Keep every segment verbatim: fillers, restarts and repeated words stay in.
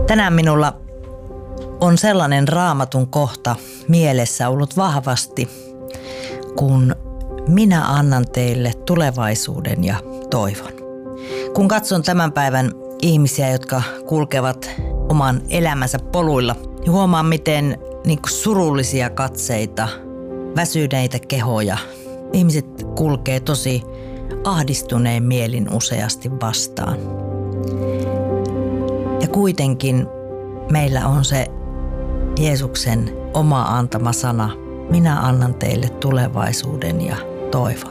Tänään minulla on sellainen Raamatun kohta mielessä ollut vahvasti, kun minä annan teille tulevaisuuden ja toivon. Kun katson tämän päivän ihmisiä, jotka kulkevat oman elämänsä poluilla, niin huomaan, miten niin kuin surullisia katseita, väsyneitä kehoja, ihmiset kulkee tosi ahdistuneen mielin useasti vastaan. Ja kuitenkin meillä on se Jeesuksen oma antama sana, minä annan teille tulevaisuuden ja toivon.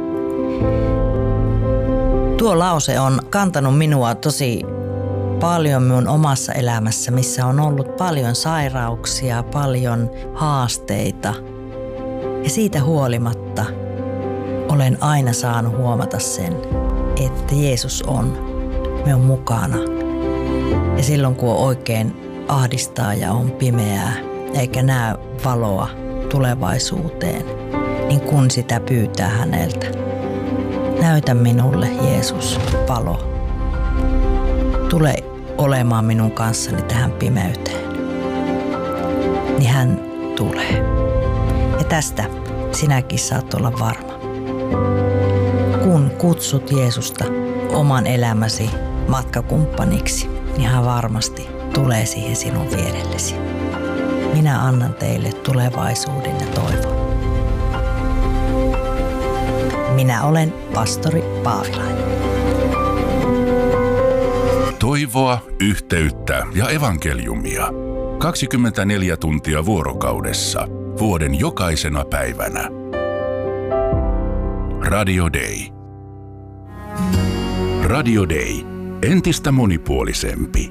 Tuo lause on kantanut minua tosi paljon minun omassa elämässä, missä on ollut paljon sairauksia, paljon haasteita. Ja siitä huolimatta olen aina saanut huomata sen, että Jeesus on minun mukana. Ja silloin kun on oikein ahdistaa ja on pimeää eikä näe valoa tulevaisuuteen, niin kun sitä pyytää häneltä, näytä minulle Jeesus valo. Tule olemaan minun kanssani tähän pimeyteen, niin hän tulee. Ja tästä sinäkin saat olla varma. Kun kutsut Jeesusta oman elämäsi matkakumppaniksi, niin hän varmasti tulee siihen sinun vierellesi. Minä annan teille tulevaisuuden ja toivon. Minä olen pastori Paavilainen. Toivoa, yhteyttä ja evankeliumia. kaksikymmentäneljä tuntia vuorokaudessa, vuoden jokaisena päivänä. Radio Day. Radio Day. Entistä monipuolisempi.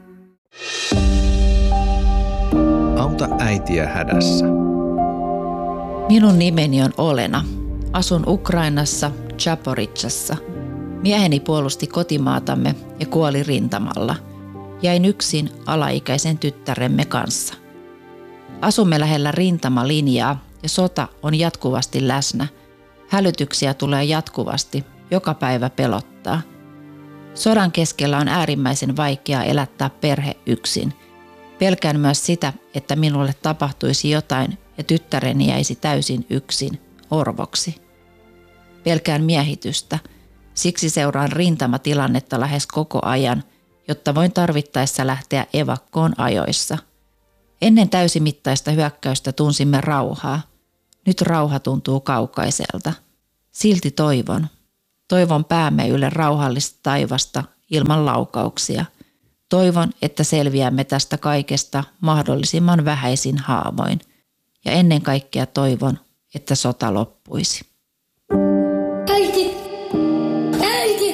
Auta äitiä hädässä. Minun nimeni on Olena. Asun Ukrainassa, Zaporizhzhassa. Mieheni puolusti kotimaatamme ja kuoli rintamalla. Jäin yksin alaikäisen tyttäremme kanssa. Asumme lähellä rintamalinjaa ja sota on jatkuvasti läsnä. Hälytyksiä tulee jatkuvasti, joka päivä pelottaa. Sodan keskellä on äärimmäisen vaikeaa elättää perhe yksin. Pelkään myös sitä, että minulle tapahtuisi jotain ja tyttäreni jäisi täysin yksin, orvoksi. Pelkään miehitystä, siksi seuraan rintamatilannetta lähes koko ajan, jotta voin tarvittaessa lähteä evakkoon ajoissa. Ennen täysimittaista hyökkäystä tunsimme rauhaa. Nyt rauha tuntuu kaukaiselta. Silti toivon. Toivon päämme ylle rauhallista taivasta ilman laukauksia. Toivon, että selviämme tästä kaikesta mahdollisimman vähäisin haavoin. Ja ennen kaikkea toivon, että sota loppuisi. Äiti! Äiti!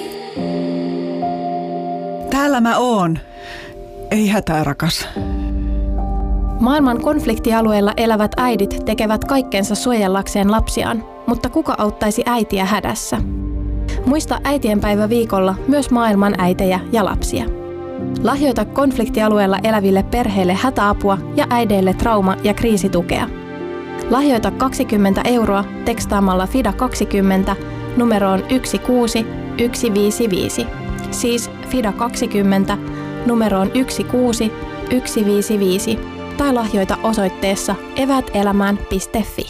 Täällä mä oon. Ei hätää, rakas. Maailman konfliktialueilla elävät äidit tekevät kaikkensa suojellakseen lapsiaan, mutta kuka auttaisi äitiä hädässä? Muista äitienpäivä viikolla myös maailman äitejä ja lapsia. Lahjoita konfliktialueella eläville perheille hätäapua ja äideille trauma- ja kriisitukea. Lahjoita kaksikymmentä euroa tekstaamalla FIDA kaksikymmentä numeroon yksi kuusi yksi viisi viisi. Siis FIDA kaksikymmentä numeroon yksi kuusi yksi viisi viisi. Tai lahjoita osoitteessa eväätelämään piste fi.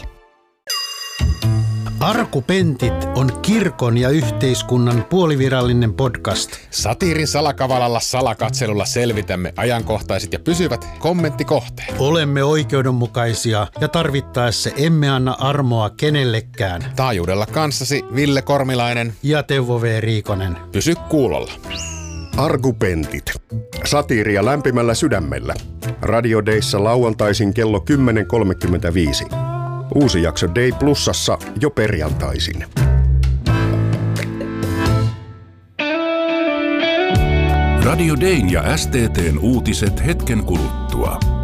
Arkupentit on kirkon ja yhteiskunnan puolivirallinen podcast. Satiirin salakavalalla salakatselulla selvitämme ajankohtaiset ja pysyvät kommenttikohteet. Olemme oikeudenmukaisia ja tarvittaessa emme anna armoa kenellekään. Taajuudella kanssasi Ville Kormilainen ja Teuvo V. Riikonen. Pysy kuulolla. Arkupentit. Satiiria lämpimällä sydämellä. Radio Dayssa lauantaisin kello kymmenen kolmekymmentäviisi. Uusi jakso Day Plusassa jo perjantaisin. Radio Dayn ja S T T:n uutiset hetken kuluttua.